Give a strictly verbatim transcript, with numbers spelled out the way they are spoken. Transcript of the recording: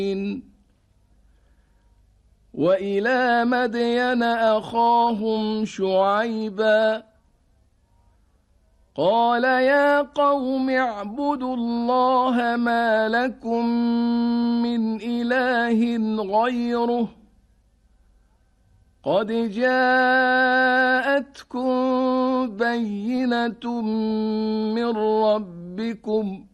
وإلى مدين أخاهم شعيبا قال يا قوم اعبدوا الله ما لكم من إله غيره قد جاءتكم بينة من ربكم